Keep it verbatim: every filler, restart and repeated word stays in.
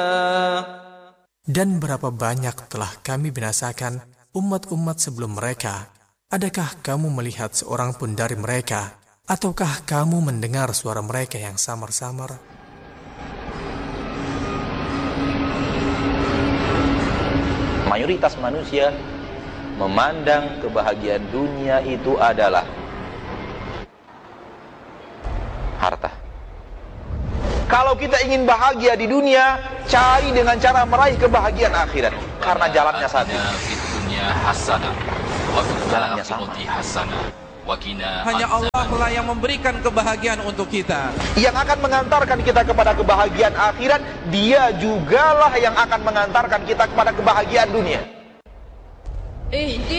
Dan berapa banyak telah kami binasakan umat-umat sebelum mereka. Adakah kamu melihat seorang pun dari mereka? Ataukah kamu mendengar suara mereka yang samar-samar? Mayoritas manusia memandang kebahagiaan dunia itu adalah harta. Kalau kita ingin bahagia di dunia, cari dengan cara meraih kebahagiaan akhirat. Karena jalannya satu. Jalannya sama. Hanya Allah lah yang memberikan kebahagiaan untuk kita. Yang akan mengantarkan kita kepada kebahagiaan akhirat, Dia jugalah yang akan mengantarkan kita kepada kebahagiaan dunia.